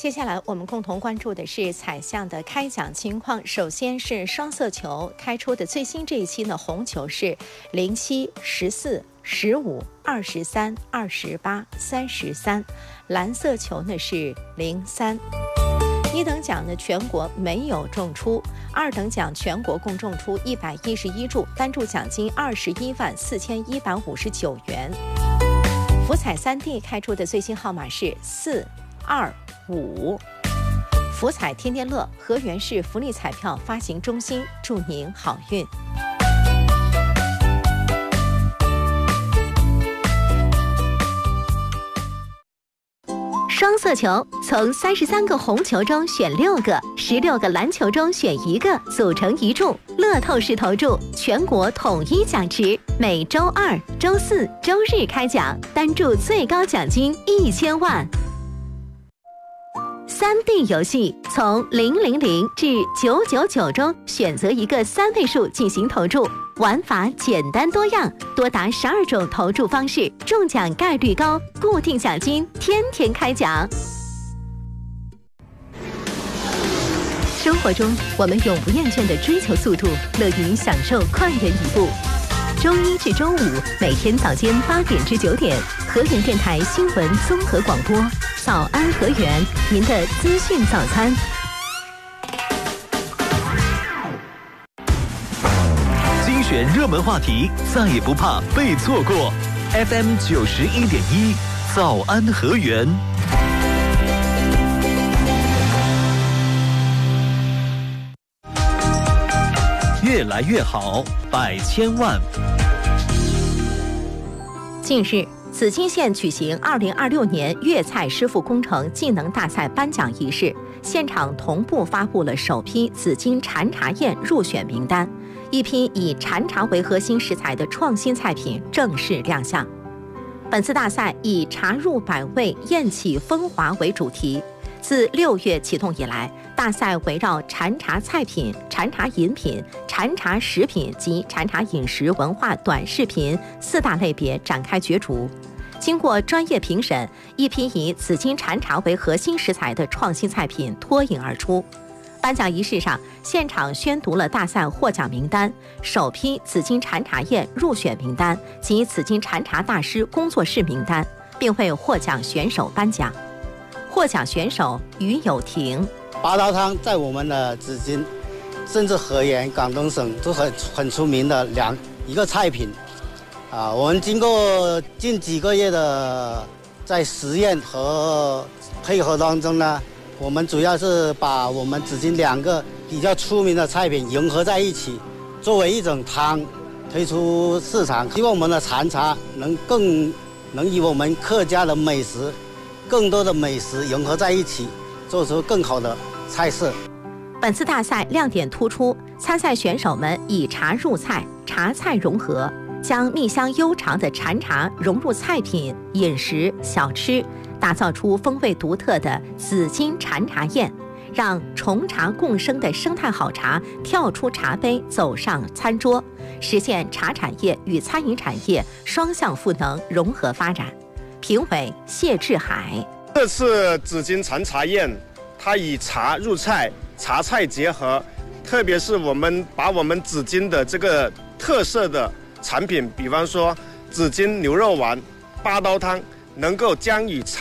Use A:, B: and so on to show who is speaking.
A: 接下来我们共同关注的是彩象的开奖情况。首先是双色球开出的最新这一期呢，红球是07、14、15、23、28、33，蓝色球呢是03。一等奖呢全国没有中出，二等奖全国共中出111注，单注奖金214159元。福彩3D 开出的最新号码是425。福彩天天乐河源市福利彩票发行中心，祝您好运。
B: 双色球从33个红球中选6个，16个蓝球中选1个，组成一注。乐透式投注，全国统一奖池，每周2、周4、周日开奖，单注最高奖金1000万。3D 游戏从000至999中选择一个3位数进行投注，玩法简单多样，多达12种投注方式，中奖概率高，固定奖金天天开奖。生活中，我们永不厌倦地追求速度，乐于享受快人一步。周1至周5，每天早间8点至9点，河源电台新闻综合广播，早安河源，您的资讯早餐。
C: 精选热门话题，再也不怕被错过。FM 91.1，早安河源。越来越好，百千万。
A: 近日，紫金县举行2026年粤菜师傅工程技能大赛颁奖仪式，现场同步发布了首批紫金禅茶宴入选名单，一批以禅茶为核心食材的创新菜品正式亮相。本次大赛以茶入百味，宴起风华为主题。自6月启动以来，大赛围绕禅茶菜品、禅茶饮品、禅茶食品及禅茶饮食文化短视频4大类别展开角逐。经过专业评审，一批以紫金禅茶为核心食材的创新菜品脱颖而出。颁奖仪式上，现场宣读了大赛获奖名单、首批紫金禅茶宴入选名单及紫金禅茶大师工作室名单，并为获奖选手颁奖。获奖选手于友婷。
D: 八刀汤在我们的紫金，甚至河源、广东省都很出名的一个菜品。我们经过近几个月的在实验和配合当中呢，我们主要是把我们紫金2个比较出名的菜品融合在一起，作为一种汤推出市场。希望我们的禅茶更能与我们客家的美食。更多的美食融合在一起，做出更好的菜色。
A: 本次大赛亮点突出，参赛选手们以茶入菜，茶菜融合，将蜜香悠长的禅茶融入菜品、饮食、小吃，打造出风味独特的紫金禅茶宴，让重茶共生的生态好茶跳出茶杯走上餐桌，实现茶产业与餐饮产业双向赋能融合发展。评委谢志海。
E: 这次紫金禅茶宴，它以茶入菜，茶菜结合，特别是我们把我们紫金的这个特色的产品，比方说紫金牛肉丸、八刀汤，能够将与茶